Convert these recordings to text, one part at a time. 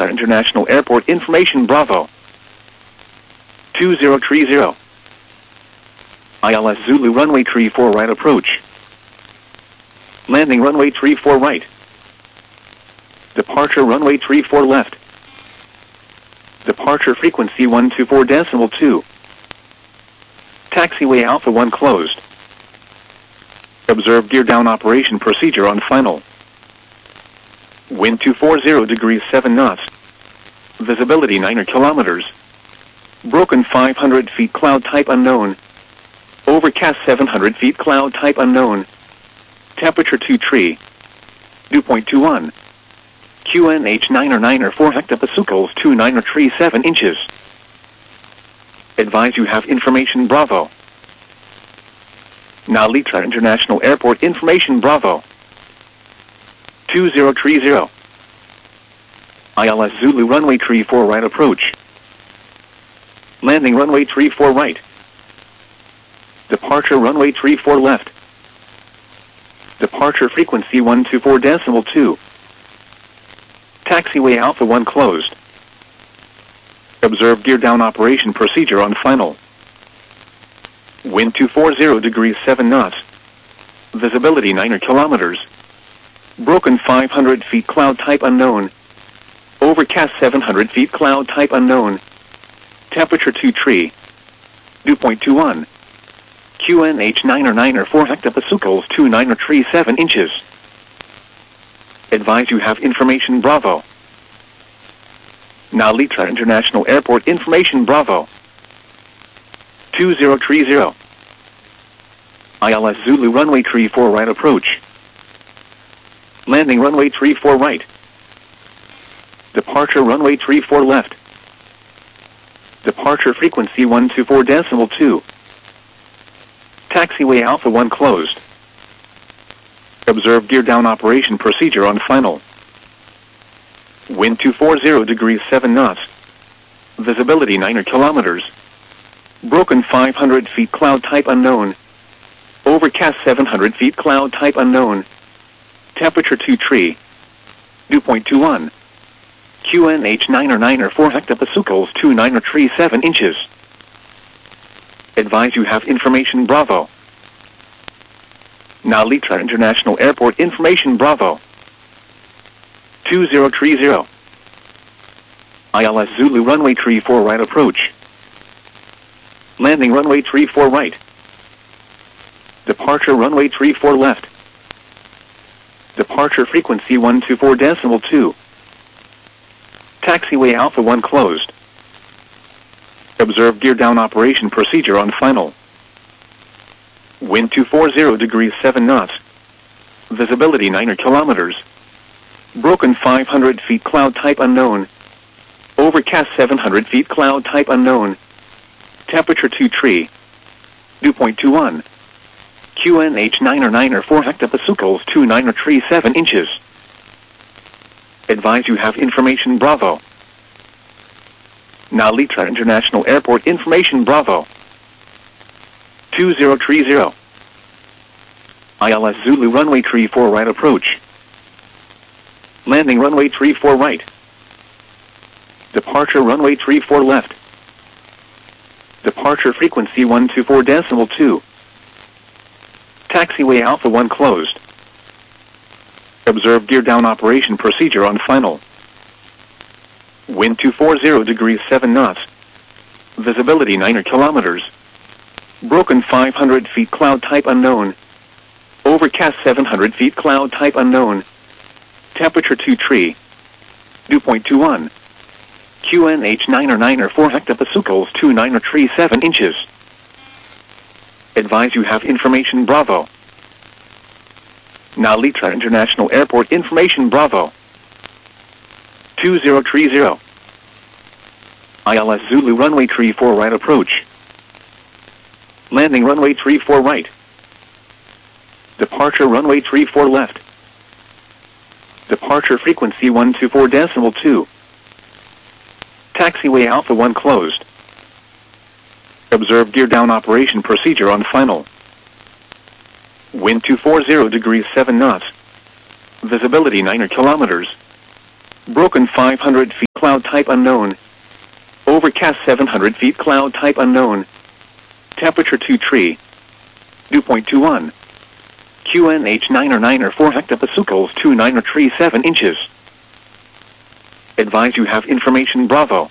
Litra International Airport information Bravo 2030. ILS Zulu runway 34 right approach. Landing runway 34 right. Departure runway 34 left. Departure frequency 124.2. Taxiway Alpha 1 closed. Observe gear down operation procedure on final. Wind 240 degrees 7 knots. Visibility 9 kilometers. Broken 500 feet cloud type unknown. Overcast 700 feet cloud type unknown. Temperature 2 tree. Dew point 21. QNH 9 or 4 hectopascals 29 or tree 7 inches. Advise you have information Bravo. Now Litra International Airport information Bravo 2030. ILS Zulu runway 34 right approach. Landing runway 34 right. Departure runway 34 left. Departure frequency 124.2. Taxiway Alpha 1 closed. Observe gear down operation procedure on final. Wind 240 degrees 7 knots. Visibility 9 kilometers. Broken 500 feet cloud type unknown. Overcast 700 feet cloud type unknown. Temperature 2 tree. Dew point 21. QNH 9 or 4 hectopascals 29 or tree 7 inches. Advise you have information Bravo. Now Litra International Airport information Bravo 2030. ILS Zulu runway 34 right approach. Landing runway 34 right. Departure runway 34 left. Departure frequency 124.2. Taxiway Alpha 1 closed. Observe gear down operation procedure on final. Wind 240 degrees 7 knots. Visibility 9 kilometers. Broken 500 feet cloud type unknown. Overcast 700 feet cloud type unknown. Temperature 2 tree. Dew point 21. QNH 9 or 4 hectopascals 29 or tree 7 inches. Advise you have information Bravo. Now Litra International Airport information Bravo 2030. ILS Zulu runway 34 right approach. Landing runway 34 right. Departure runway 34 left. Departure frequency 124.2. Taxiway Alpha 1 closed. Observe gear down operation procedure on final. Wind 240 degrees 7 knots. Visibility 9 kilometers. Broken 500 feet cloud type unknown. Overcast 700 feet cloud type unknown. Temperature 2 tree. Dew point 21. QNH 9 or 4 hectopascals 29 or tree 7 inches. Advise you have information Bravo. Now Litra International Airport information Bravo 2030. ILS Zulu runway 34 right approach. Landing runway 34 right. Departure runway 34 left. Departure frequency 124.2. Taxiway Alpha 1 closed. Observe gear down operation procedure on final. Wind 240 degrees 7 knots. Visibility 9 kilometers. Broken 500 feet cloud type unknown. Overcast 700 feet cloud type unknown. Temperature 2 tree. Dew point 21. QNH 9 or 4 hectopascals 29 or tree 7 inches. Advise you have information Bravo. Now Litra International Airport information Bravo 2030. ILS Zulu runway 34 right approach. Landing runway 34 right. Departure runway 34 left. Departure frequency 124.2. Taxiway Alpha 1 closed. Observe gear down operation procedure on final. Wind 240 degrees 7 knots. Visibility 9 kilometers. Broken 500 feet, cloud type unknown. Overcast 700 feet, cloud type unknown. Temperature 2 tree. Dew point 21. QNH 9 or 9 or 4 hectopascals 2 9 or tree 7 inches. Advise you have information Bravo.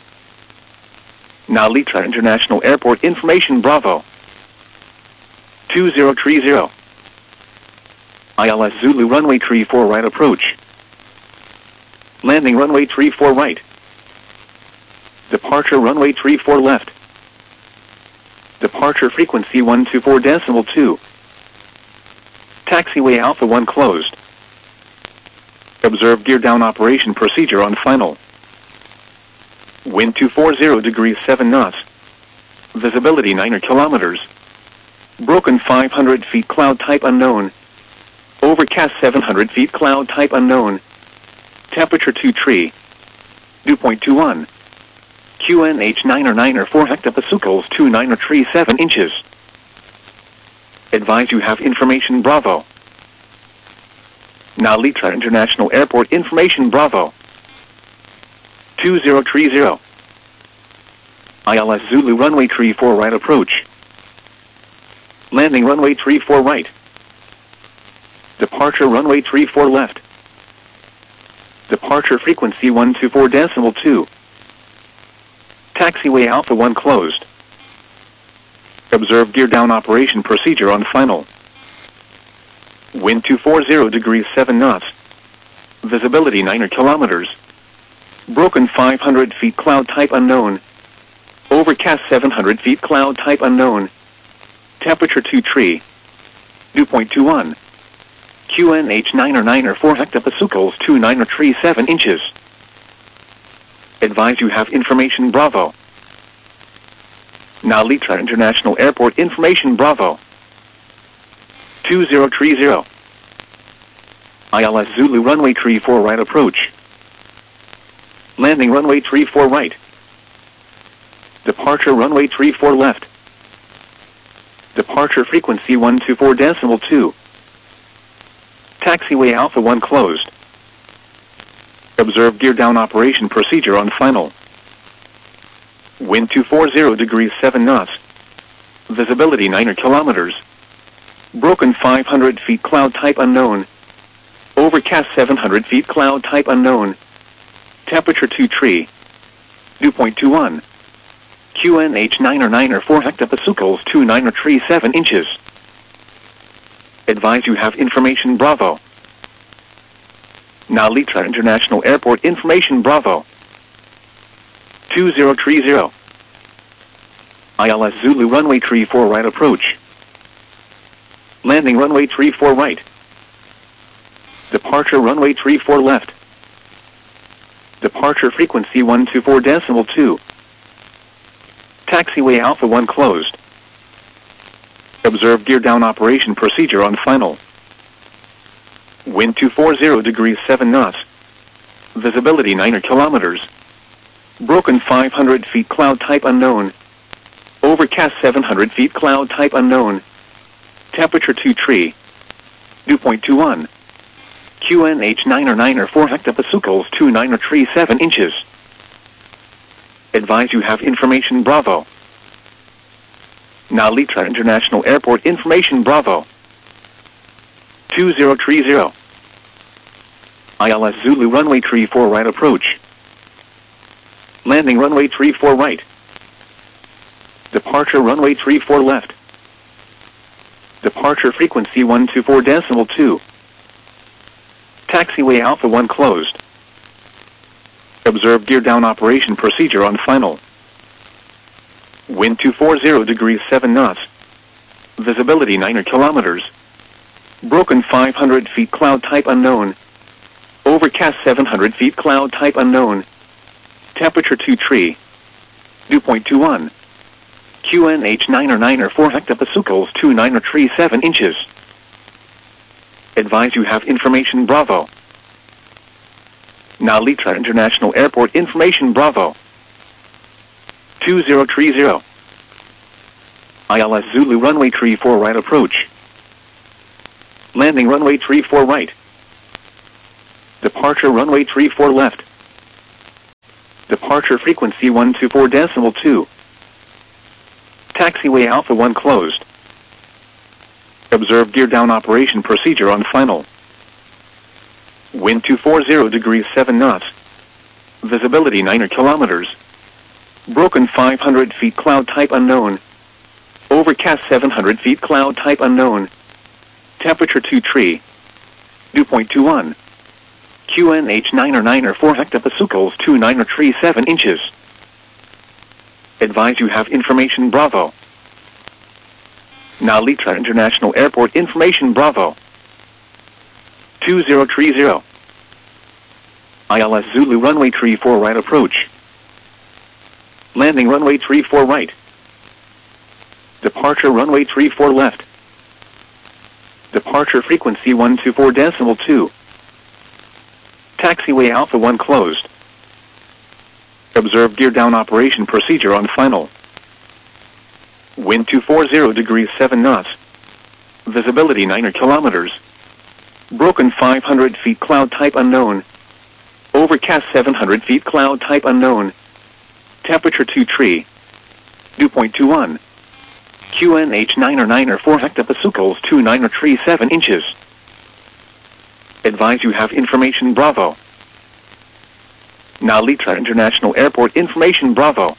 Now Litra International Airport information Bravo. 2030. ILS Zulu runway tree 4 right approach. Landing runway tree 4 right. Departure runway tree 4 left. Departure frequency 124.2. Taxiway Alpha 1 closed. Observe gear down operation procedure on final. Wind 240 degrees 7 knots. Visibility 9 kilometers. Broken 500 feet, cloud type unknown. Overcast 700 feet, cloud type unknown. Temperature 2 tree. Dew point 21. QNH 9 or 9 or 4 hectopascals 2 9 or tree 7 inches. Advise you have information Bravo. Now Litra International Airport information Bravo. 2030. ILS Zulu runway tree 4 right approach. Landing runway tree 4 right. Departure runway tree 4 left. Departure frequency 124.2. Taxiway Alpha 1 closed. Observe gear down operation procedure on final. Wind 240 degrees 7 knots. Visibility 9 kilometers. Broken 500 feet, cloud type unknown. Overcast 700 feet, cloud type unknown. Temperature 2 tree. Dew point 21. QNH 9 or 9 or 4 hectopascals 2 9 or tree 7 inches. Advise you have information Bravo. Now Litra International Airport information Bravo. 2030. ILS Zulu runway tree 4 right approach. Landing runway tree 4 right. Departure runway tree 4 left. Departure frequency 124.2. Taxiway Alpha 1 closed. Observe gear down operation procedure on final. Wind 240 degrees 7 knots. Visibility 9 kilometers. Broken 500 feet, cloud type unknown. Overcast 700 feet, cloud type unknown. Temperature 2 tree. Dew point 21. QNH 9 or 9 or 4 hectopascals 2 9 or tree 7 inches. Advise you have information Bravo. Now Litra International Airport information Bravo. 2030. ILS Zulu runway tree 4 right approach. Landing runway tree 4 right. Departure runway tree 4 left. Departure frequency 124.2. Taxiway Alpha 1 closed. Observe gear down operation procedure on final. Wind 240 degrees 7 knots. Visibility 9 kilometers. Broken 500 feet, cloud type unknown. Overcast 700 feet, cloud type unknown. Temperature 2 tree. Dew point 21. QNH 9 or 9 or 4 hectopascals 2 9 or tree 7 inches. Advise you have information Bravo. Now Litra International Airport information Bravo. 2030. ILS Zulu runway tree 4 right approach. Landing runway tree 4 right. Departure runway tree 4 left. Departure frequency 124.2. Taxiway Alpha 1 closed. Observe gear down operation procedure on final. Wind 240 degrees 7 knots. Visibility 9 kilometers. Broken 500 feet, cloud type unknown. Overcast 700 feet, cloud type unknown. Temperature 2 tree. Dew point 21. QNH 9 or 9 or 4 hectopascals 2 9 or tree 7 inches. Advise you have information Bravo. Now Litra International Airport information Bravo. 2030. ILS Zulu runway tree 4 right approach. Landing runway tree 4 right. Departure runway 34 left. Departure frequency 124.2. Taxiway Alpha 1 closed. Observe gear down operation procedure on final. Wind 240 degrees 7 knots. Visibility 9 kilometers. Broken 500 feet cloud type unknown. Overcast 700 feet cloud type unknown. Temperature 2 tree. Dew point 21. QNH 9 or 4 hectopascals 2 9 or tree 7 inches. Advise you have information Bravo. Now Litra International Airport information Bravo. 2030. ILS Zulu runway 34 right approach. Landing runway 34 right. Departure runway 34 left. Departure frequency 124.2. Taxiway Alpha 1 closed. Observe gear down operation procedure on final. Wind 240 degrees 7 knots. Visibility 9 kilometers. Broken 500 feet cloud type unknown. Overcast 700 feet cloud type unknown. Temperature 2 tree. Dew point 21. QNH 9 or 4 hectopascals 2 9 or tree 7 inches. Advise you have information Bravo. Now Litra International Airport information Bravo.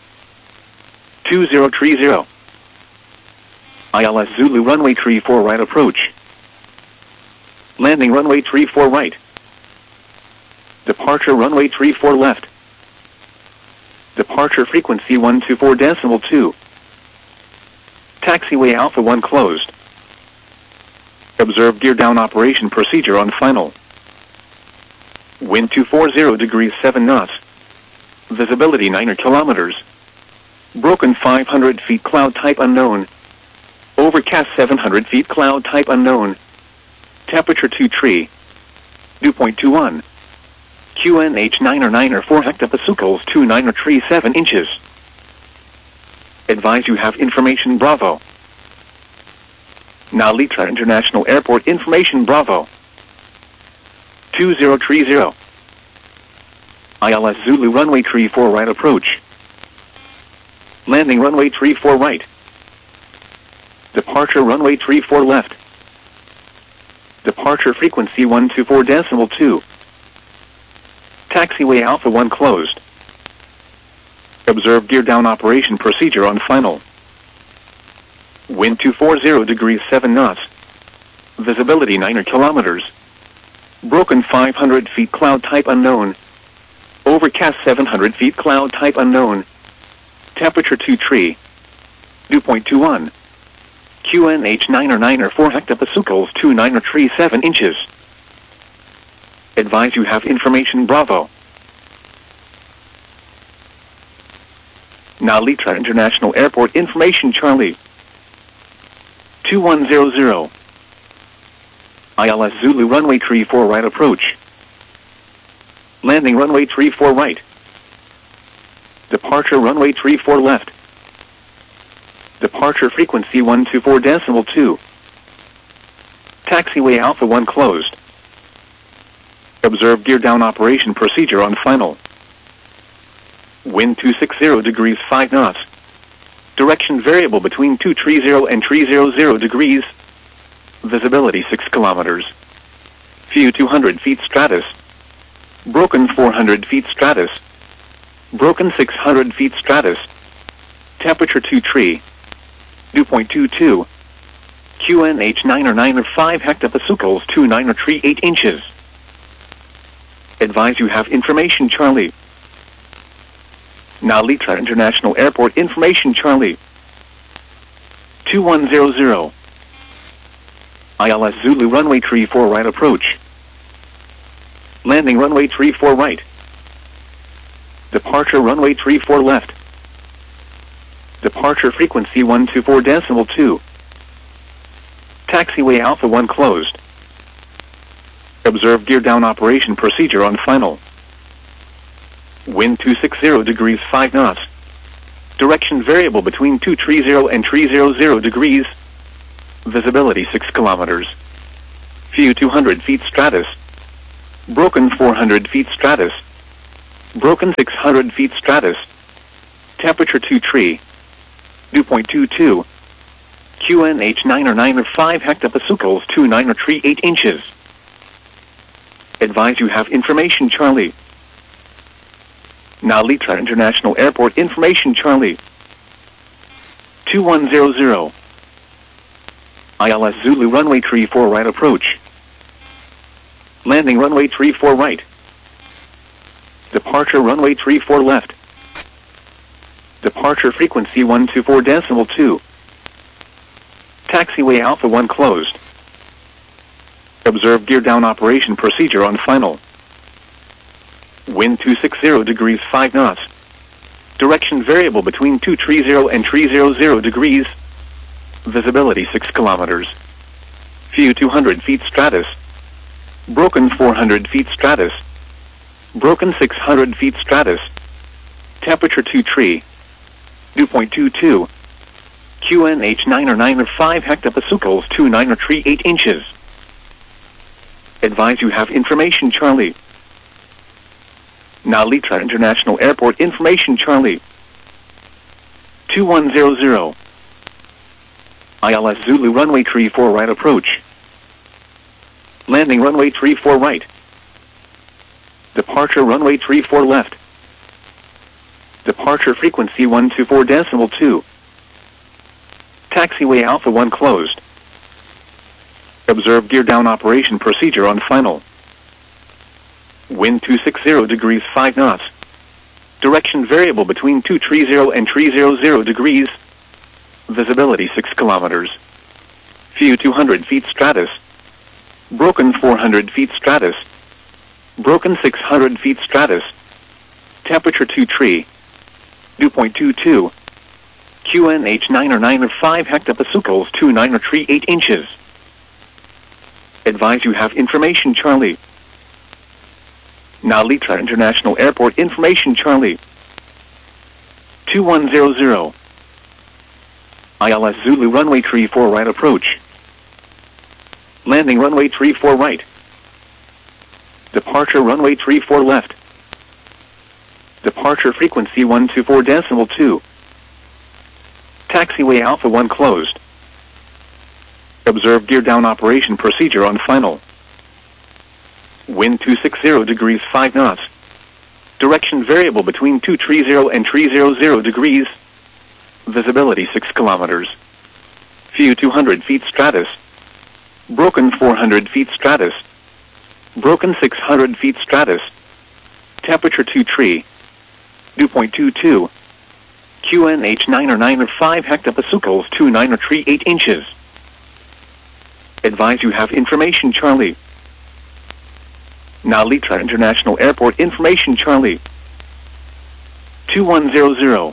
2030. ILS Zulu runway 34 right approach. Landing runway 34 right. Departure runway 34 left. Departure frequency 124.2. Taxiway Alpha 1 closed. Observe gear down operation procedure on final. Wind 240 degrees 7 knots. Visibility 9 kilometers. Broken 500 feet cloud type unknown. Overcast 700 feet cloud type unknown. Temperature 2 tree. Dew point 21. QNH 9 or 4 hectopascals 2 9 or tree 7 inches. Advise you have information Bravo. Now Litra International Airport information Bravo. 2030. ILS Zulu runway 34 right approach. Landing runway 34 right. Departure runway 34 left. Departure frequency 124.2. Taxiway Alpha 1 closed. Observe gear down operation procedure on final. Wind 240 degrees 7 knots. Visibility 9 kilometers. Broken 500 feet cloud type unknown. Overcast 700 feet cloud type unknown. Temperature 2 tree. Dew point 21. QNH 9 or 4 hectopascals 2 9 or tree 7 inches. Advise you have information Bravo. Now Litra International Airport information Charlie. 2100. ILS Zulu runway 34 right approach. Landing runway 34 right. Departure runway 34 left. Departure frequency 124.2. Taxiway Alpha 1 closed. Observe gear down operation procedure on final. Wind 260 degrees 5 knots. Direction variable between 230 and 300 degrees. Visibility 6 kilometers. View 200 feet stratus. Broken 400 feet stratus. Broken 600 feet stratus. Temperature 2 tree. Dew point 22. QNH 9 or 5 hectopascals 2 9 or tree 8 inches. Advise you have information Charlie. Now Litra International Airport information Charlie. 2100. ILS Zulu runway 34 right approach. Landing runway 34 right. Departure runway 34 left. Departure frequency 124.2. Taxiway Alpha 1 closed. Observe gear down operation procedure on final. Wind 260 degrees 5 knots. Direction variable between 230 and 300 degrees. Visibility 6 kilometers. View 200 feet stratus. Broken 400 feet stratus. Broken 600 feet stratus. Temperature 2 tree. Dew point 22. QNH 9 or 9 or 5 hectopascals 2 9 or tree 8 inches. Advise you have information Charlie. Now Litra International Airport information Charlie. 2100. ILS Zulu runway 34 right approach. Landing runway 34 right. Departure runway 34 left. Departure frequency 124.2. Taxiway Alpha 1 closed. Observe gear down operation procedure on final. Wind 260 degrees 5 knots. Direction variable between 230 and 300 degrees. Visibility 6 kilometers. View 200 feet stratus. Broken 400 feet stratus. Broken 600 feet stratus. Temperature 2 tree. Dew point 22. QNH 9 or 9 or 5 hectopascals 2 9 or tree 8 inches. Advise you have information Charlie. Now Litra International Airport information Charlie. 2100. ILS Zulu runway 34 right approach. Landing runway 34 right. Departure runway 34 left. Departure frequency 124.2. Taxiway Alpha 1 closed. Observe gear down operation procedure on final. Wind 260 degrees 5 knots. Direction variable between 230 and 300 degrees. Visibility 6 kilometers. View 200 feet stratus. Broken 400 feet stratus. Broken 600 feet stratus. Temperature 2 tree. Dew point 22. QNH 9 or 9 or 5 hectopascals 2 9 or tree 8 inches. Advise you have information Charlie. Now Litra International Airport information Charlie. 2100. ILS Zulu runway 34 right approach. Landing runway 34 right. Departure runway 34 left. Departure frequency 124.2. Taxiway Alpha 1 closed. Observe gear down operation procedure on final. Wind 260 degrees 5 knots. Direction variable between 230 and 300 degrees. Visibility 6 kilometers. View 200 feet stratus. Broken 400 feet stratus. Broken 600 feet stratus. Temperature 2 tree. Dew point 22. QNH 9 or 9 or 5 hectopascals 2 9 or tree 8 inches. Advise you have information Charlie. Now Litra International Airport information Charlie. 2100.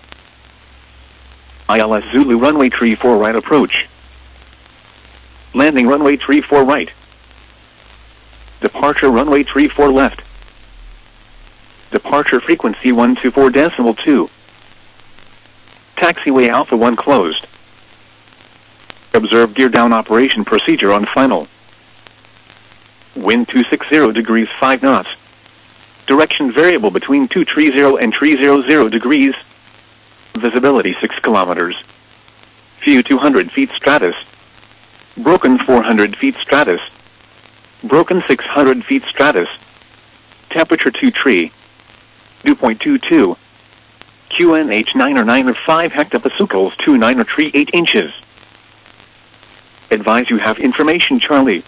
ILS Zulu runway 34 right approach. Landing runway 34 right. Departure runway 34 left. Departure frequency 124.2. Taxiway Alpha 1 closed. Observe gear down operation procedure on final. Wind 260 degrees 5 knots. Direction variable between 230 and 300 degrees. Visibility 6 kilometers. View 200 feet stratus. Broken 400 feet stratus. Broken 600 feet stratus. Temperature 2 tree. Dew point 22. QNH 9 or 9 or 5 hectopascals 2 9 or tree 8 inches. Advise you have information Charlie.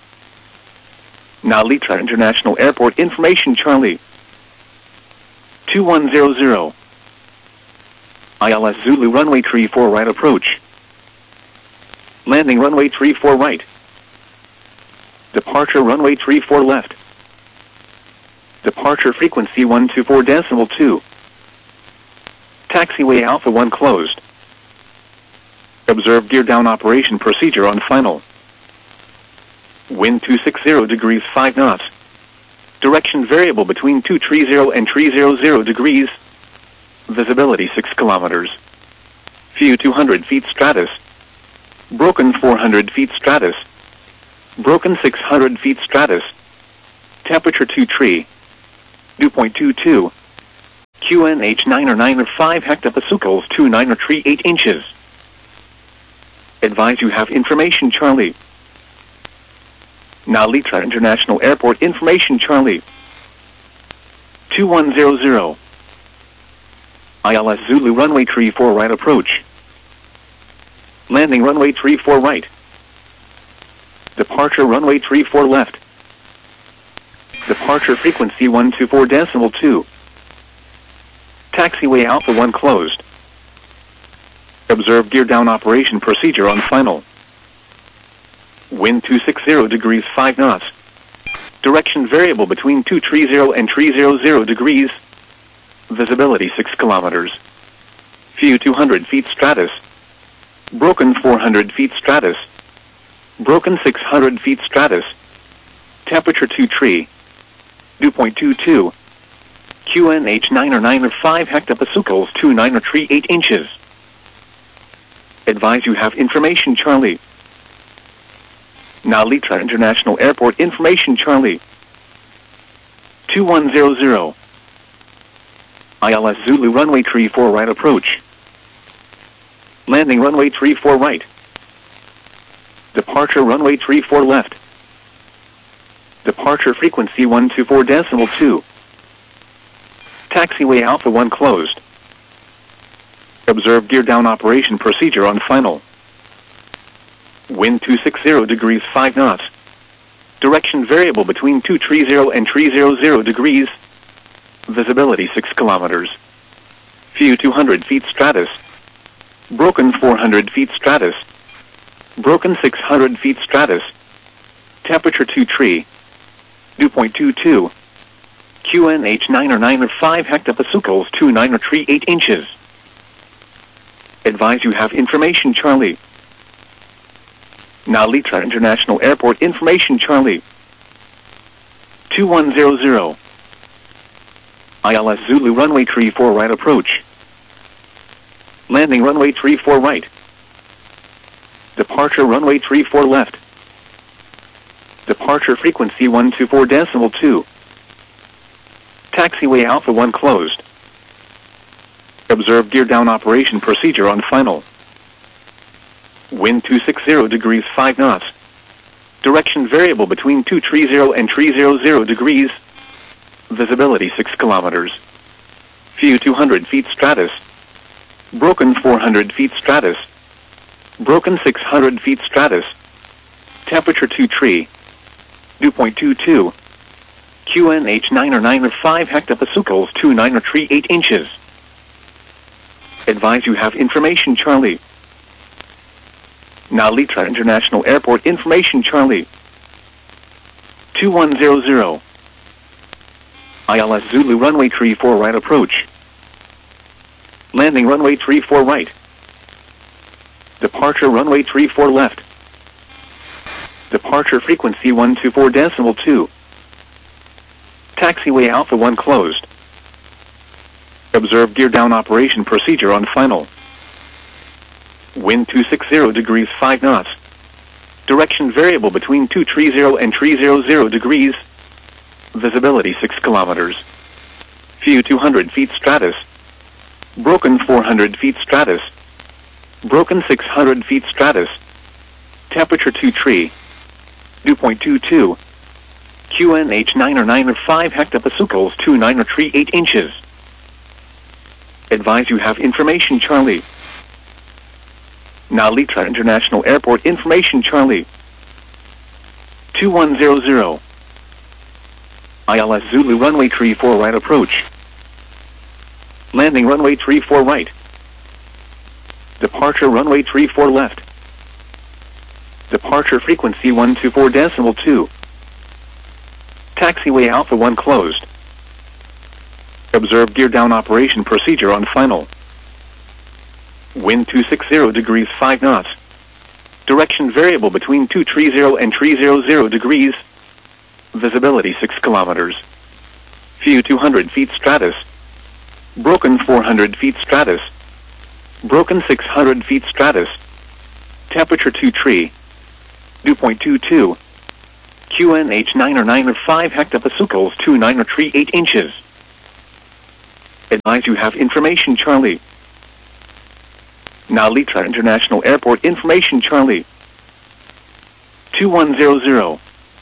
Now Litra International Airport information Charlie. 2100. ILS Zulu runway 34 right approach. Landing runway 34 right. Departure runway 34 left. Departure frequency 124.2. Taxiway Alpha 1 closed. Observe gear down operation procedure on final. Wind 260 degrees 5 knots. Direction variable between 230 and 300 degrees. Visibility 6 kilometers. View 200 feet stratus. Broken 400 feet stratus. Broken 600 feet stratus. Temperature 2 tree. Dew point 22. QNH 9 or 5 hectopascals 2 9 or tree 8 inches. Advise you have information Charlie. Now Litra International Airport information Charlie. 2100. ILS Zulu runway 34 right approach. Landing runway 34 right. Departure runway 34 left. Departure frequency 124.2. Taxiway Alpha 1 closed. Observe gear down operation procedure on final. Wind 260 degrees 5 knots. Direction variable between 230 and 300 degrees. Visibility 6 kilometers. View 200 feet stratus. Broken 400 feet stratus. Broken 600 feet stratus. Temperature 2 tree. Dew point 22. QNH 9 or 5 hectopascals 2 9 or tree 8 inches. Advise you have information Charlie. Now Litra International Airport information Charlie. 2100. ILS Zulu runway 34 right approach. Landing runway 34 right. Departure runway 34 left. Departure frequency 124.2. Taxiway Alpha 1 closed. Observe gear down operation procedure on final. Wind 260 degrees 5 knots. Direction variable between 230 and 300 degrees. Visibility 6 kilometers. View 200 feet stratus. Broken 400 feet stratus. Broken 600 feet stratus. Temperature 2 tree. Dew point 22. QNH 9 or 5 hectopascals 2 9 or tree 8 inches. Advise you have information Charlie. Now Litra International Airport information Charlie. 2100. ILS Zulu runway 34 right approach. Landing runway 34 right. Departure runway 34 left. Departure frequency 124.2. Taxiway Alpha 1 closed. Observe gear down operation procedure on final. Wind 260 degrees 5 knots. Direction variable between 230 and 300 degrees. Visibility 6 kilometers. View 200 feet stratus. Broken 400 feet stratus. Broken 600 feet stratus. Temperature 2 tree. Dew point 22. QNH 9 or 5 hectopascals 2 9 or tree 8 inches. Advise you have information Charlie. Now Litra International Airport information Charlie. 2100. ILS Zulu runway 34 right approach. Landing runway 34 right. Departure runway 34 left. Departure frequency 124.2. Taxiway Alpha 1 closed. Observe gear down operation procedure on final. Wind 260 degrees 5 knots. Direction variable between 230 and 300 degrees. Visibility 6 kilometers. View 200 feet stratus. Broken 400 feet stratus. Broken 600 feet stratus. Temperature 2 tree. Dew point 22. QNH 9 or 5 hectopascals 2 9 or tree 8 inches. Advise you have information Charlie. Now Litra International Airport information Charlie. 2100. ILS Zulu runway 34 right approach. Landing runway 34 right. Departure runway 34 left. Departure frequency 124.2. Taxiway Alpha 1 closed. Observe gear down operation procedure on final. Wind 260 degrees 5 knots. Direction variable between 230 and 300 degrees. Visibility 6 kilometers. View 200 feet stratus. Broken 400 feet stratus. Broken 600 feet stratus. Temperature 2 tree. Dew point 22. QNH 9 or 9 or 5 hectopascals 2 9 or 3 8 inches. Advise you have information Charlie. Nalitra International Airport information Charlie. 2100.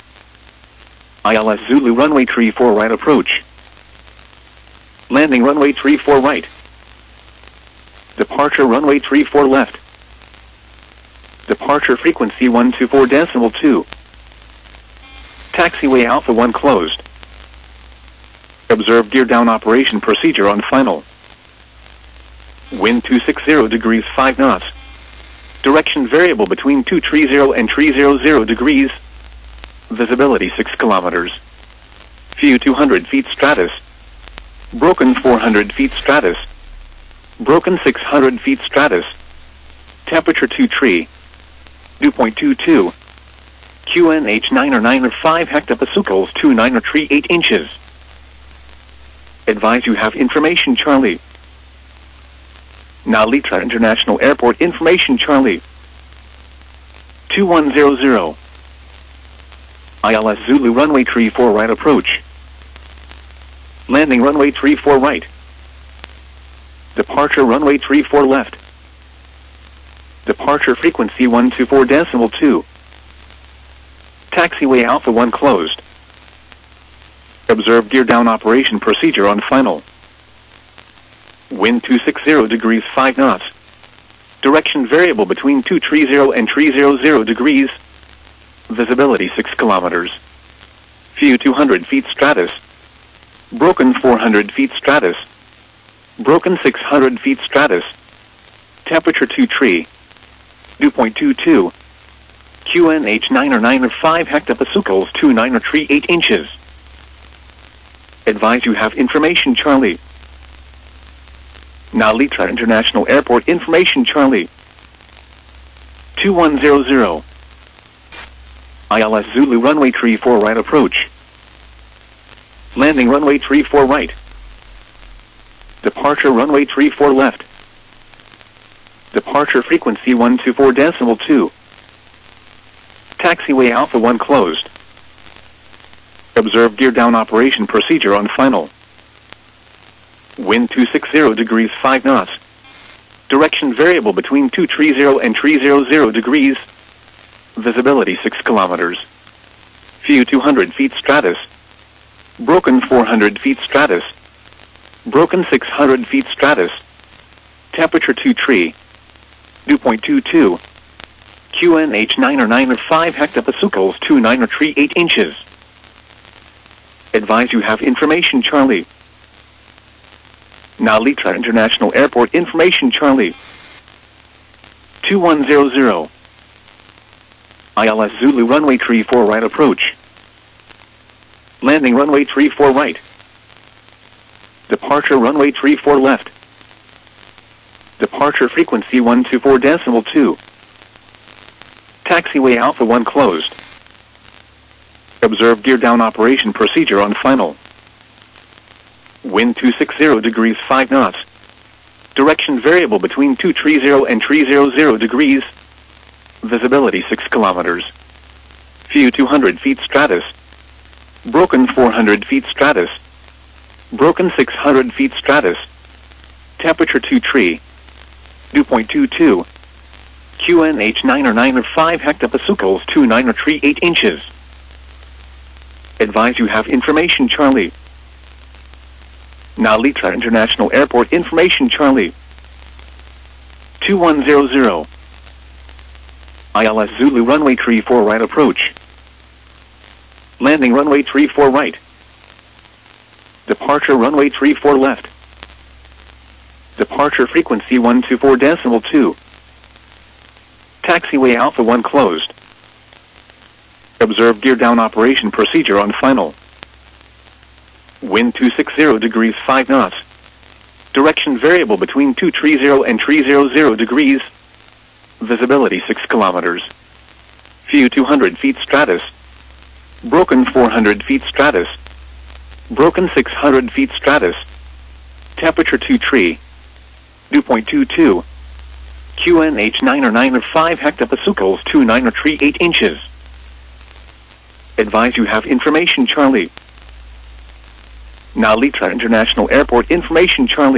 ILS Zulu runway 34 right approach. Landing runway 34 right. Departure runway 34 left. Departure frequency 124.2. Taxiway Alpha 1 closed. Observe gear down operation procedure on final. Wind 260 degrees 5 knots. Direction variable between 230 and 300 degrees. Visibility 6 kilometers. View 200 feet stratus. Broken 400 feet stratus. Broken 600 feet stratus. Temperature 23. Dew point 22. QNH 9 or 9 or 5 hectopascals 2 9 or 3 8 inches. Advise you have information Charlie. Nalitra International Airport information Charlie. 2100. ILS Zulu runway 34 right approach. Landing runway 34 right. Departure runway 34 left. Departure frequency 124.2. Taxiway Alpha 1 closed. Observe gear down operation procedure on final. Wind 260 degrees 5 knots. Direction variable between 230 and 300 degrees. Visibility 6 kilometers. View 200 feet stratus. Broken 400 feet stratus. Broken 600 feet stratus. Temperature 23. Dew point 22. QNH 9 or 9 or 5 hectopascals 2 9 or 3 8 inches. Advise you have information Charlie. Nalitra International Airport information Charlie. 2100. ILS Zulu runway 34 right approach. Landing runway 34 right. Departure runway 34 left. Departure frequency 124.2. Taxiway Alpha 1 closed. Observe gear down operation procedure on final. Wind 260 degrees 5 knots. Direction variable between 230 and 300 degrees. Visibility 6 kilometers. View 200 feet stratus. Broken 400 feet stratus. Broken 600 feet stratus. Temperature 23. Dew point 22. QNH 9 or 9 or 5 hectopascals 2 9 or 3 8 inches. Advise you have information Charlie. Nalitra International Airport information Charlie. 2100. ILS Zulu runway 34 right approach. Landing runway 34 right. Departure runway 34 left. Departure frequency 124.2. Taxiway Alpha 1 closed. Observe gear down operation procedure on final. Wind 260 degrees 5 knots. Direction variable between 230 and 300 degrees. Visibility 6 kilometers. View 200 feet stratus. Broken 400 feet stratus. Broken 600 feet stratus. Temperature 23. Dew point 22. QNH 9 or 9 or 5 hectopascals 2 9 or 3 8 inches. Advise you have information Charlie. Nalitra International Airport information Charlie. 2100. ILS Zulu runway 34 right approach. Landing runway 34 right. Departure runway 34 left. Departure frequency 124.2. Taxiway Alpha 1 closed. Observe gear down operation procedure on final. Wind 260 degrees 5 knots. Direction variable between 230 and 300 degrees. Visibility 6 kilometers. View 200 feet stratus. Broken 400 feet stratus. Broken 600 feet stratus. Temperature 23. Dew point 22. QNH 9 or 9 or 5 hectopascals 2 9 or 3 8 inches. Advise you have information Charlie. Nalitra International Airport information Charlie. 2100. ILS Zulu runway 34 right approach. Landing runway 34 right. Departure runway 34 left. Departure frequency 124.2. Taxiway Alpha 1 closed. Observe gear down operation procedure on final. Wind 260 degrees 5 knots. Direction variable between 230 and 300 degrees. Visibility 6 kilometers. View 200 feet stratus. Broken 400 feet stratus. Broken 600 feet stratus. Temperature 23. Dew point 22. QNH 9 or 9 or 5 hectopascals 2 9 or 3 8 inches. Advise you have information Charlie. Narita International Airport information Charlie.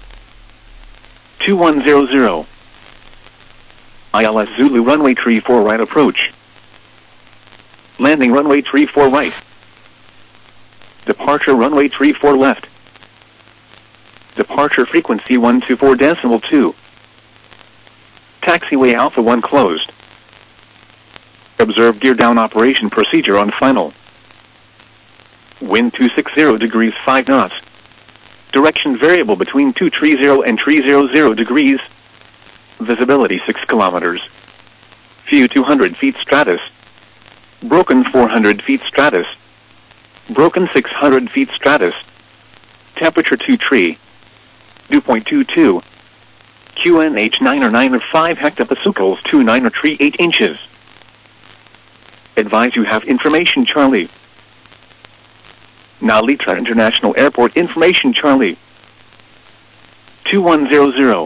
2100. ILS Zulu runway 34 right approach. Landing runway 34 right. Departure runway 34 left. Departure frequency 124.2. Taxiway Alpha 1 closed. Observe gear down operation procedure on final. Wind 260 degrees 5 knots. Direction variable between 230 and 300 degrees. Visibility 6 kilometers. View 200 feet stratus. Broken 400 feet stratus. Broken 600 feet stratus. Temperature 23. Dew point 22. QNH 9 or 9 or 5 hectopascals 29 or 38 inches. Advise you have information Charlie. Narita International Airport information Charlie. 2100.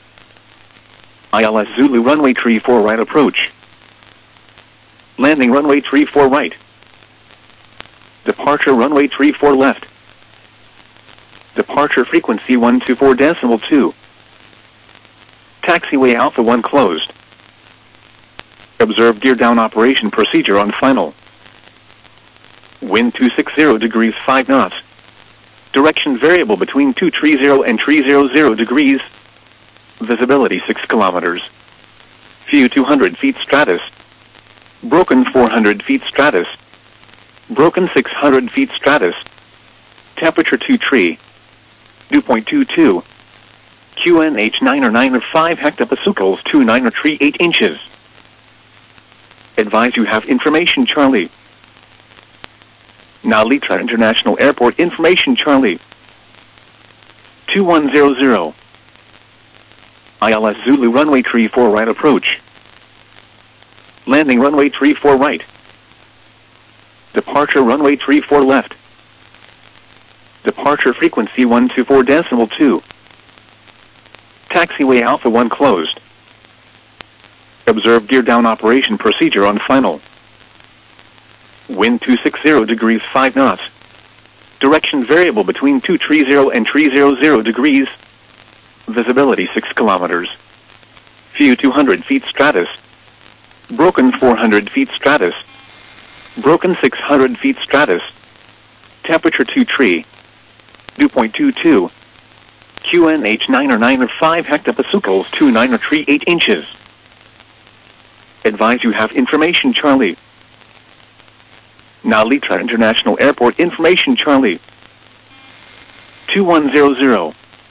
ILS Zulu runway 34 right approach. Landing runway 34 right. Departure runway 34 left. Departure frequency 124.2. Taxiway Alpha 1 closed. Observe gear down operation procedure on final. Wind 260 degrees 5 knots. Direction variable between 230 and 300 degrees. Visibility 6 kilometers. View 200 feet stratus. Broken 400 feet stratus. Broken 600 feet stratus. Temperature 23. Dew point 22. QNH 9 or 9 or 5 hectopascals 29 or 38 inches. Advise you have information Charlie. Narita International Airport information Charlie. 2100. ILS Zulu runway 34 right approach. Landing runway 34 right. Departure runway 34 left. Departure frequency 124.2. Taxiway Alpha 1 closed. Observe gear down operation procedure on final. Wind 260 degrees 5 knots. Direction variable between 230 and 300 degrees. Visibility 6 kilometers. View 200 feet stratus. Broken 400 feet stratus. Broken 600 feet stratus. Temperature 23. Dew point 22. QNH 9 or 9 or 5 hectopascals 29 or 38 inches. Advise you have information Charlie. Narita International Airport information Charlie. 2100.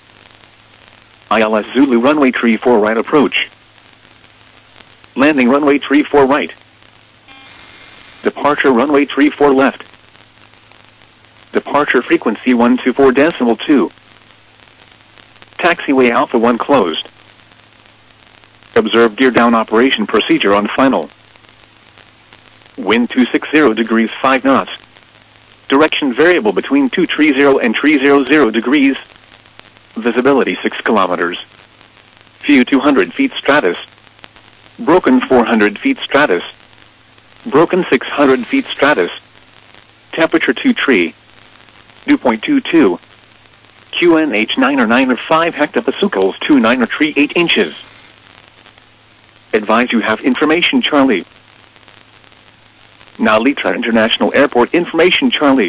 ILS Zulu runway 34 right approach. Landing runway 34 right. Departure runway 34 left. Departure frequency 124.2. Taxiway Alpha 1 closed. Observe gear down operation procedure on final. Wind 260 degrees 5 knots. Direction variable between 230 and 300 degrees. Visibility 6 kilometers. View 200 feet stratus. Broken 400 feet stratus. Broken 600 feet stratus. Temperature 23. Dew point 22. QNH 9 or 9 or 5 hectopascals 29 or 38 inches. Advise you have information Charlie. Narita International Airport information Charlie.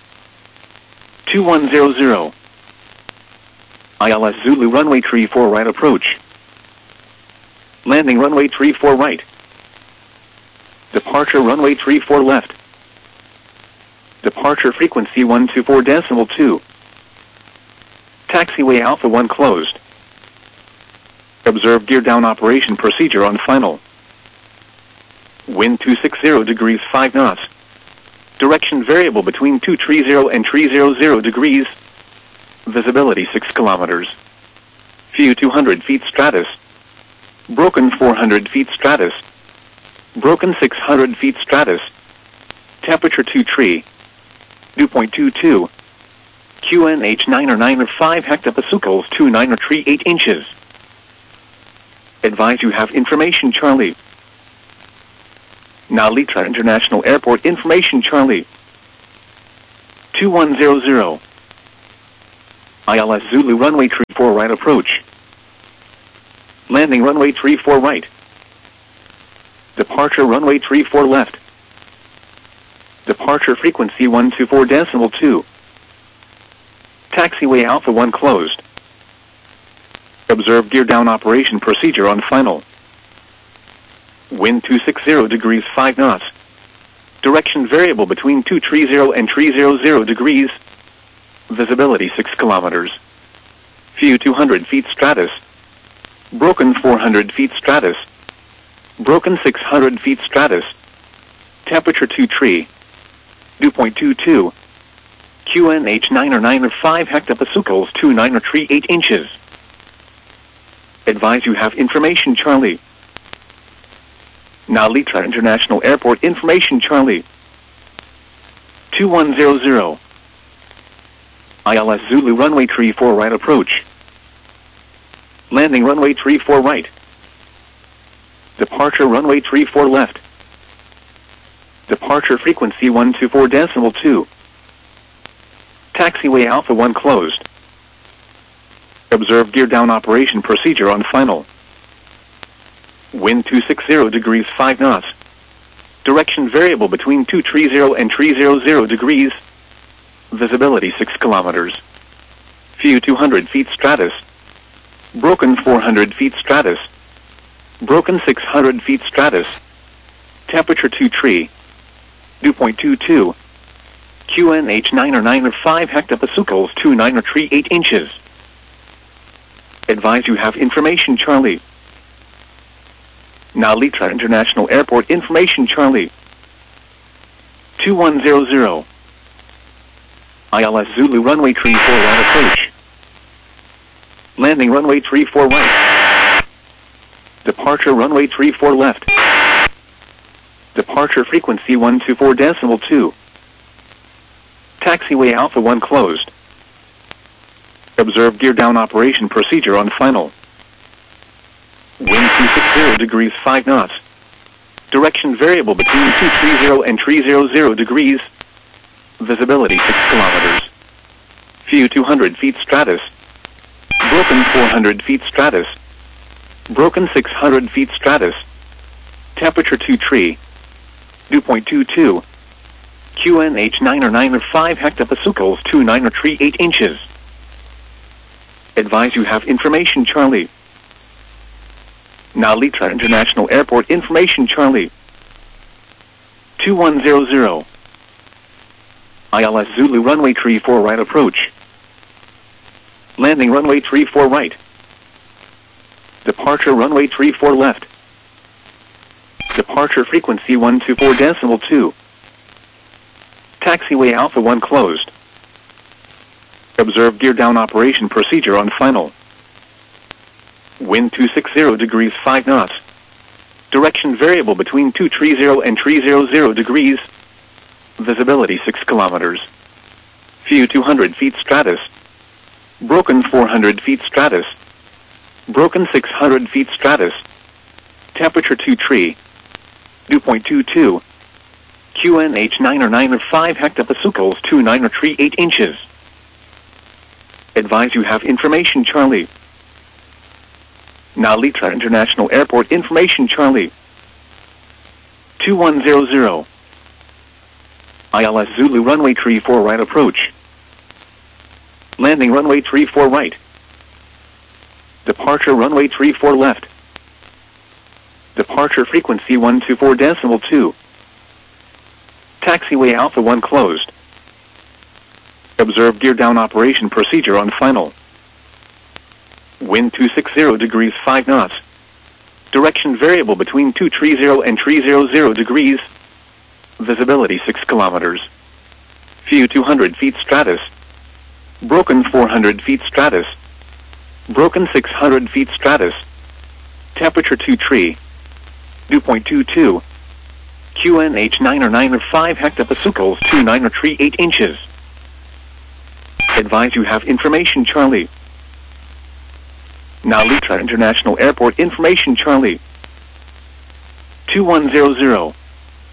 2100. ILS Zulu runway 34 right approach. Landing runway 34 right. Departure runway 34 left. Departure frequency 124.2. Taxiway Alpha 1 closed. Observe gear down operation procedure on final. Wind 260 degrees 5 knots. Direction variable between 230 and 300 degrees. Visibility 6 kilometers. View 200 feet stratus. Broken 400 feet stratus. Broken 600 feet stratus. Temperature 23. Dew point 22. QNH 9 or 9 or 5 hectopascals 29 or 38 inches. Advise you have information Charlie. Nalitra International Airport information Charlie. 2100. ILS Zulu runway 34 right approach. Landing runway 34 right. Departure runway 34 left. Departure frequency 124.2. Taxiway Alpha 1 closed. Observe gear down operation procedure on final. Wind 260 degrees 5 knots. Direction variable between 230 and 300 degrees. Visibility 6 kilometers. View 200 feet stratus. Broken 400 feet stratus. Broken 600 feet stratus. Temperature 23. Dew point 22. QNH 905 hectopascals 2938 inches. Advise you have information Charlie. Nalitra International Airport information Charlie. 2100. ILS Zulu runway 34 right approach. Landing runway 34 right. Departure runway 34 left. Departure frequency 124.2. Taxiway Alpha 1 closed. Observe gear down operation procedure on final. Wind 260 degrees 5 knots. Direction variable between 230 and 300 degrees. Visibility 6 kilometers. View 200 feet stratus. Broken 400 feet stratus. Broken 600 feet stratus. Temperature 23. Dew point 22. QNH 905 hectopascals 2938 inches. Advise you have information Charlie. Nalitra International Airport information Charlie. 2100. ILS Zulu runway 34 right approach. Landing runway 34 right. Departure runway 34 left. Departure frequency 124.2. Taxiway Alpha 1 closed. Observe gear down operation procedure on final. Wind 260 degrees 5 knots. Direction variable between 230 and 300 degrees. Visibility 6 kilometers. View 200 feet stratus. Broken 400 feet stratus. Broken 600 feet stratus. Temperature 23. Dew point 22. QNH 905 hectopascals 2938 inches. Advise you have information Charlie. Nalitra International Airport information Charlie. 2100. ILS Zulu runway 34 right approach. Landing runway 34 right. Departure runway 34 left. Departure frequency 124.2. Taxiway Alpha 1 closed. Observe gear down operation procedure on final. Wind 260 degrees 5 knots. Direction variable between 230 and 300 degrees. Visibility 6 kilometers. View 200 feet stratus. Broken 400 feet stratus. Broken 600 feet stratus. Temperature 23. Dew point 22. QNH 905 hectopascals 2938 inches. Advise you have information Charlie. Nalitra International Airport information Charlie. 2100. ILS Zulu runway 34 right approach. Landing runway 34 right. Departure runway 34 left. Departure frequency 124.2. Taxiway Alpha 1 closed. Observe gear down operation procedure on final. Wind 260 degrees 5 knots. Direction variable between 230 and 300 degrees. Visibility 6 kilometers. View 200 feet stratus. Broken 400 feet stratus. Broken 600 feet stratus. Temperature 23. Dew point 22. QNH 905 hectopascals 2938 inches. Advise you have information Charlie. Nalitra International Airport information Charlie. 2100.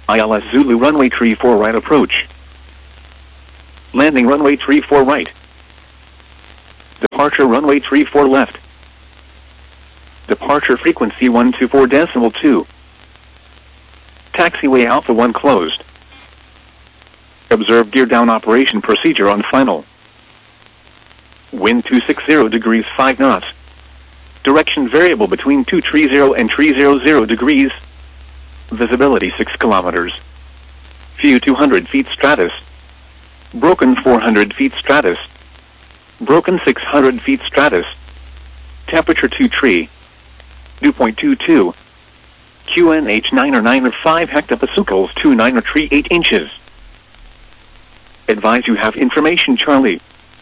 ILS Zulu runway 34 right approach. Landing runway 34 right. Departure runway 34 left. Departure frequency 124.2. Taxiway Alpha 1 closed. Observe gear down operation procedure on final. Wind 260 degrees 5 knots. Direction variable between 230 and 300 degrees. Visibility 6 kilometers. View 200 feet stratus. Broken 400 feet stratus. Broken 600 feet stratus. Temperature 23. Dew point 22. QNH 9 or 5 hectopascals 29 or 38 inches. Advise you have information Charlie.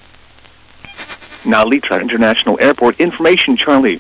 Now Litra International Airport information Charlie.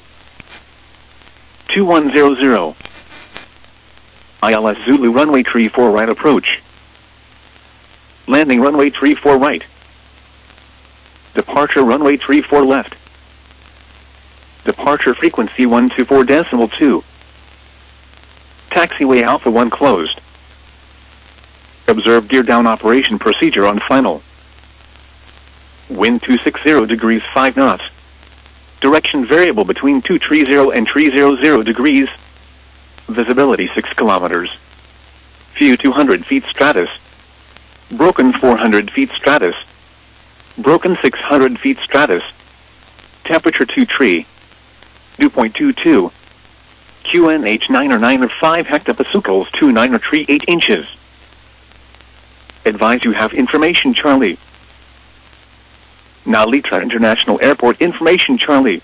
2100. ILS Zulu runway 34 right approach. Landing runway 34 right. Departure runway 34 left. Departure frequency 124.2. Taxiway Alpha 1 closed. Observe gear down operation procedure on final. Wind 260 degrees 5 knots. Direction variable between 230 and 300 degrees. Visibility 6 kilometers. View 200 feet stratus. Broken 400 feet stratus. Broken 600 feet stratus. Temperature 23. Dew point 22. QNH 9 or 5 hectopascals 29 or 38 inches. Advise you have information Charlie. Now Litra International Airport information Charlie.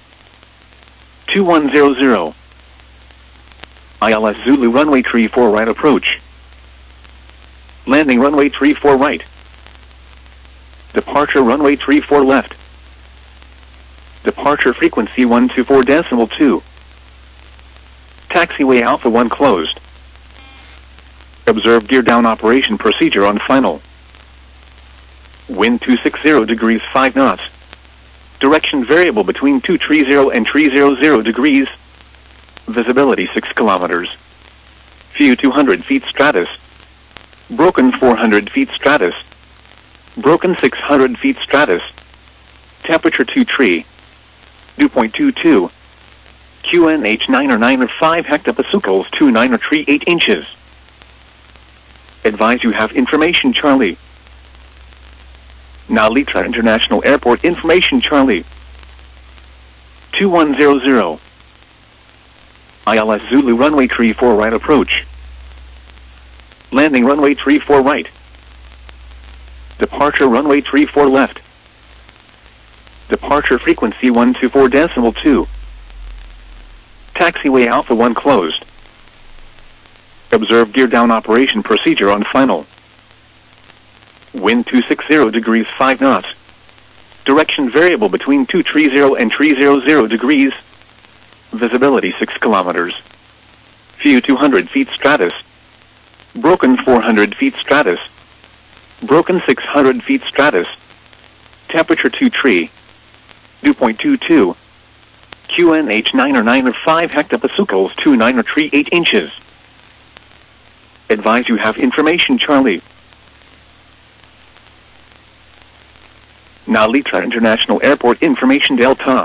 2100. ILS Zulu runway 34 right approach. Landing runway 34 right. Departure runway 34 left. Departure frequency 124.2. Taxiway Alpha 1 closed. Observe gear down operation procedure on final. Wind 260 degrees 5 knots. Direction variable between 230 and 300 degrees. Visibility 6 kilometers. View 200 feet stratus. Broken 400 feet stratus. Broken 600 feet stratus. Temperature 23. Dew point 22. QNH 9 or 5 hectopascals 29 or 38 inches. Advise you have information Charlie. Now Litra International Airport information Charlie. 2100. ILS Zulu runway 34 right approach. Landing runway 34 right. Departure runway 34 left. Departure frequency 124.2. Taxiway Alpha 1 closed. Observe gear down operation procedure on final. Wind 260 degrees 5 knots. Direction variable between 230 and 300 degrees. Visibility 6 kilometers. View 200 feet stratus. Broken 400 feet stratus. Broken 600 feet stratus. Temperature 23. Dew point 22. QNH 9 or 5 hectopascals 29 or 38 inches. Advise you have information Charlie. Now Litra International Airport information Delta.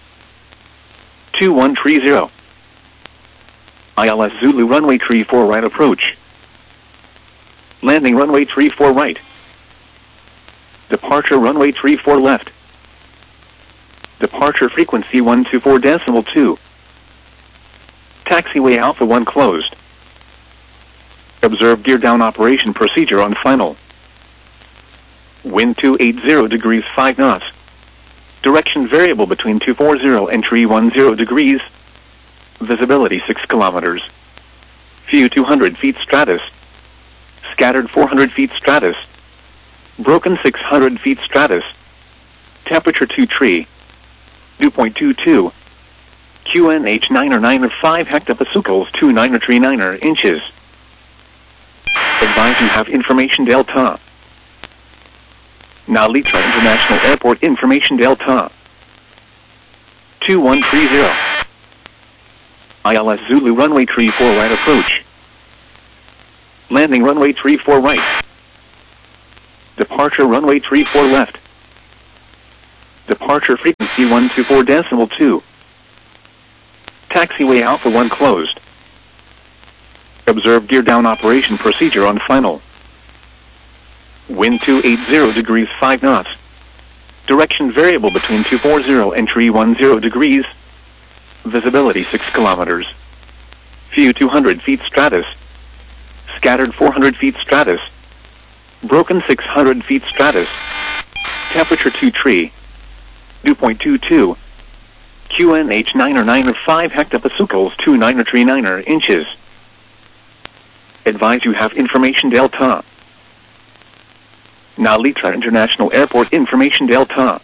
2130. ILS Zulu runway 34 right approach. Landing runway 34 right. Departure runway 34 left. Departure frequency 124.2. Taxiway Alpha 1 closed. Observe gear down operation procedure on final. Wind 280 degrees 5 knots. Direction variable between 240 and 310 degrees. Visibility 6 kilometers. View 200 feet stratus. Scattered 400 feet stratus. Broken 600 feet stratus. Temperature 23. Dew point 22. QNH 9 or 5 hectopascals 29 or 39 inches. Advise you have information Delta. Now Litra International Airport information Delta. 2130. ILS Zulu runway 34 right approach. Landing runway 34 right. Departure runway 34 left. Departure frequency 124.2. Taxiway Alpha 1 closed. Observe gear down operation procedure on final. Wind 280 degrees 5 knots. Direction variable between 240 and 310 degrees. Visibility 6 kilometers. View 200 feet stratus. Scattered 400 feet stratus. Broken 600 feet stratus. Temperature 23. Dew point 22. QNH 995 hectopascals 2939 inches. Advise you have information Delta. Nalitra International Airport information Delta.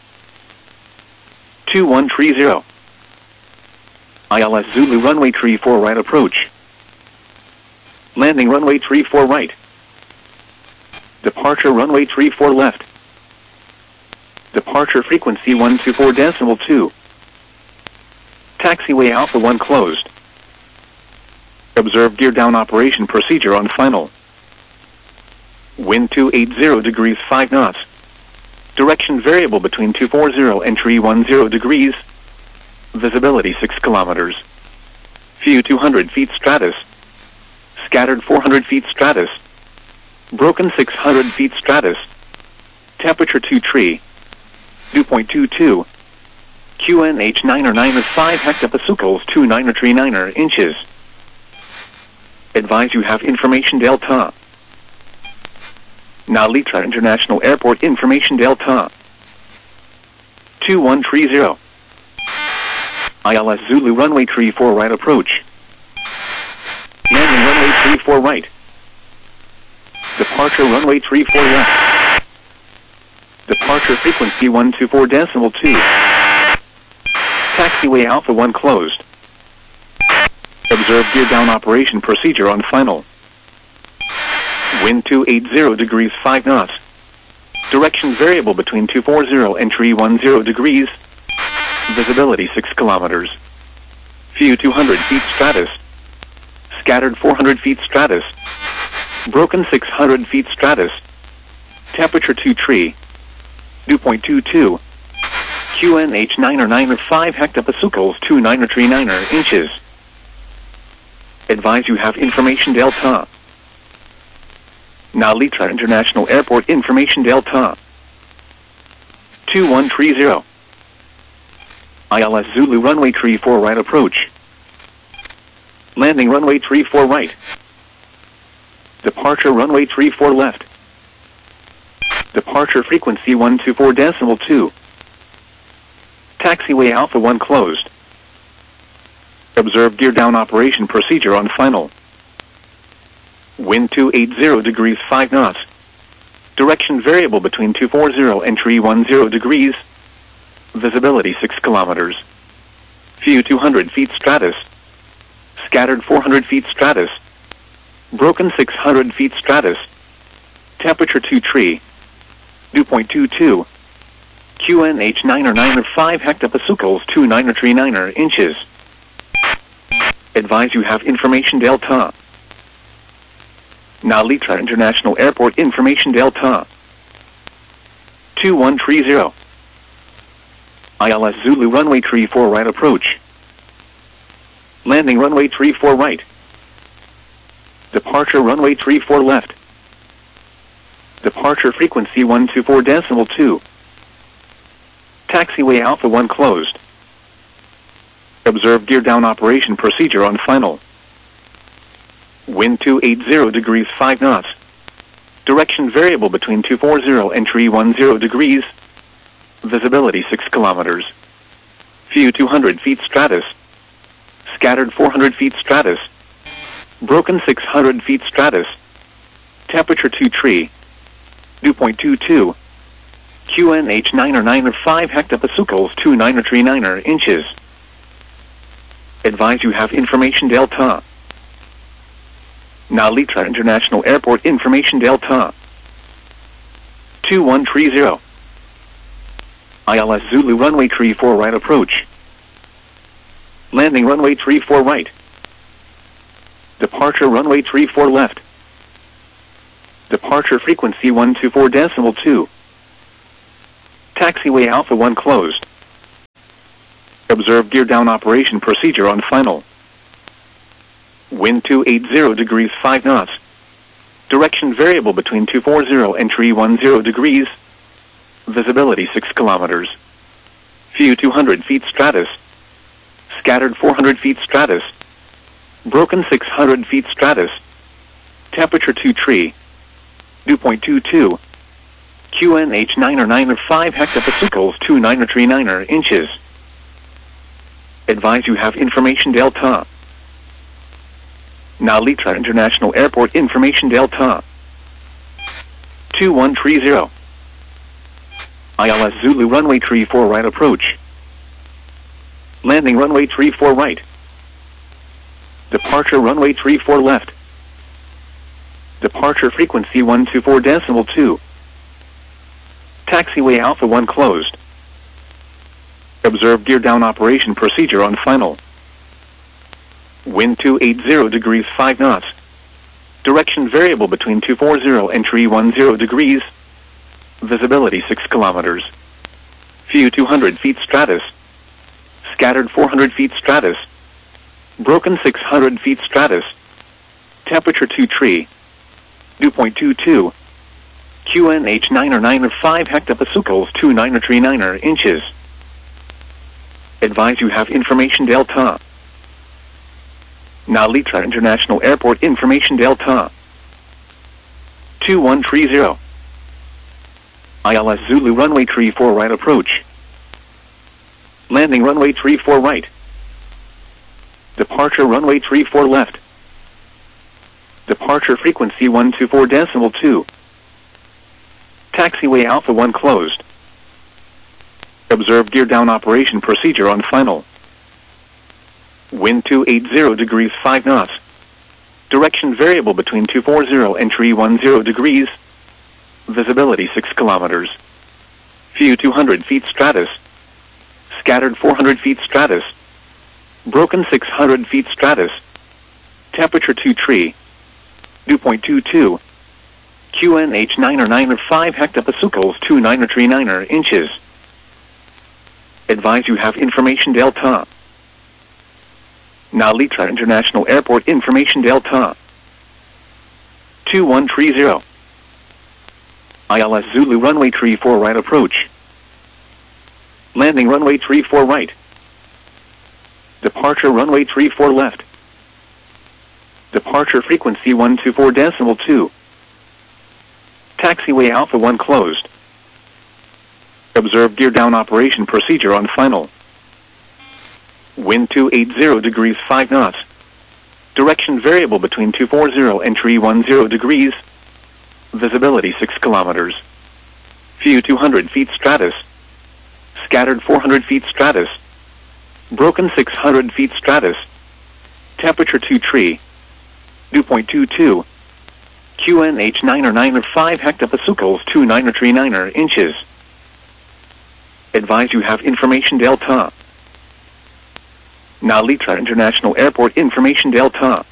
2130. ILS Zulu runway 34 right approach. Landing runway 34 right. Departure runway 34 left. Departure frequency 124.2. Taxiway Alpha 1 closed. Observe gear down operation procedure on final. Wind 280 degrees 5 knots. Direction variable between 240 and 310 degrees. Visibility 6 kilometers. View 200 feet stratus. Scattered 400 feet stratus. Broken 600 feet stratus. Temperature 23. Dew point 22. QNH 995 hectopascals 2939 inches. Advise you have information Delta. Nalitra International Airport information Delta. 2130. ILS Zulu runway 34 right approach. Landing runway 34 right. Departure runway 34 left. Departure frequency 124.2. Taxiway Alpha 1 closed. Observe gear down operation procedure on final. Wind 280 degrees 5 knots. Direction variable between 240 and 310 degrees. Visibility 6 kilometers. View 200 feet stratus. Scattered 400 feet stratus. Broken 600 feet stratus. Temperature 23. Dew point 22. QNH 995 hectopascals 2939 inches. Advise you have information Delta. Nalitra International Airport information Delta. 2130. ILS Zulu runway 34 right approach. Landing runway 34 right. Departure runway 34 left. Departure frequency 124.2. Taxiway Alpha 1 closed. Observe gear down operation procedure on final. Wind 280 degrees 5 knots. Direction variable between 240 and 310 degrees. Visibility 6 kilometers. View 200 feet stratus. Scattered 400 feet stratus. Broken 600 feet stratus. Temperature 23. Dew point 22. QNH 995 hectopascals 2939 inches. Advise you have information Delta. Nalitra International Airport information Delta. 2130. ILS Zulu runway 34 right approach. Landing runway 34 right. Departure runway 34 left. Departure frequency 124.2. Taxiway Alpha 1 closed. Observe gear down operation procedure on final. Wind 280 degrees 5 knots. Direction variable between 240 and 310 degrees. Visibility 6 kilometers. View 200 feet stratus. Scattered 400 feet stratus. Broken 600 feet stratus. Temperature 23. Dew point 22. QNH 995 hectopascals 2939 inches. Advise you have information Delta. Nalitra International Airport information Delta. 2130. ILS Zulu runway 34 right approach. Landing runway 34 right. Departure runway 34 left. Departure frequency 124.2. Taxiway Alpha 1 closed. Observe gear down operation procedure on final. Wind 280 degrees 5 knots. Direction variable between 240 and 310 degrees. Visibility 6 kilometers. View 200 feet stratus. Scattered 400 feet stratus. Broken 600 feet stratus. Temperature 23. Dew point 22. QNH 9 or 5 hectopascals 2939 inches. Advise you have information delta. Nalitra International Airport information delta. 2130. ILS Zulu runway 34 right approach. Landing runway 34 right. Departure runway 34 left. Departure frequency 124.2. Taxiway Alpha 1 closed. Observe gear down operation procedure on final. Wind 280 degrees 5 knots. Direction variable between 240 and 310 degrees. Visibility 6 kilometers. View 200 feet stratus. Scattered 400 feet stratus. Broken 600 feet stratus. Temperature 23. Dew point 22. QNH 9 or 5 hectopascals 2939 inches. Advise you have information delta. Nalitra International Airport information delta. 2130. ILS Zulu runway 34 right approach. Landing runway 34 right. Departure runway 34 left. Departure frequency 124.2. Taxiway Alpha 1 closed. Observe gear down operation procedure on final. Wind 280 degrees 5 knots. Direction variable between 240 and 310 degrees. Visibility 6 kilometers. View 200 feet stratus. Scattered 400 feet stratus. Broken 600 feet stratus. Temperature 23. Dew point 22. QNH 9 or 5 hectopascals 2939 inches. Advise you have information delta. Nalitra International Airport information delta. 2130. ILS Zulu runway 34 right approach. Landing runway 34 right. Departure runway 34 left. Departure frequency 124.2. Taxiway Alpha 1 closed. Observe gear down operation procedure on final. Wind 280 degrees 5 knots. Direction variable between 240 and 310 degrees. Visibility 6 kilometers. View 200 feet stratus. Scattered 400 feet stratus. Broken 600 feet stratus. Temperature 23. Dew point 22. QNH 9 or 5 hectopascals 2939 inches. Advise you have information delta. Nalitra International Airport information delta.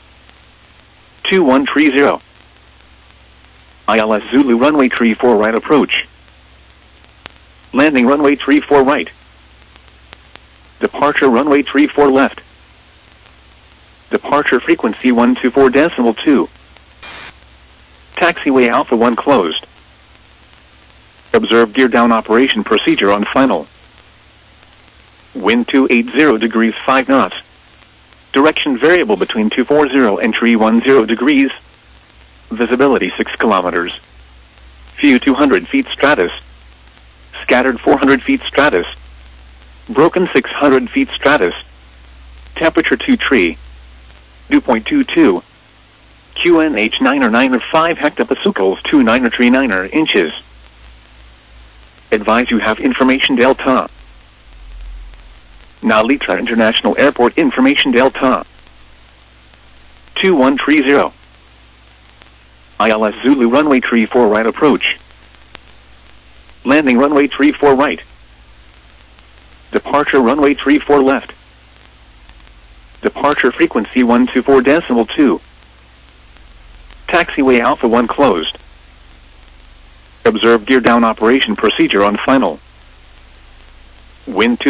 2130. ILS Zulu runway 34 right approach. Landing runway 34 right. Departure runway 34 left. Departure frequency 124.2. Taxiway Alpha 1 closed. Observe gear down operation procedure on final. Wind 280 degrees 5 knots. Direction variable between 240 and 310 degrees. Visibility 6 kilometers. View 200 feet stratus. Scattered 400 feet stratus. Broken 600 feet stratus. Temperature 23. Dew point 22. QNH 9 or 5 hectopascals 2939 inches. Advise you have information delta. Nalitra International Airport information delta. 2130. ILS Zulu runway 34 right approach. Landing runway 34 right. Departure runway 34 left. Departure frequency 124.2. Taxiway Alpha 1 closed. Observe gear down operation procedure on final. Wind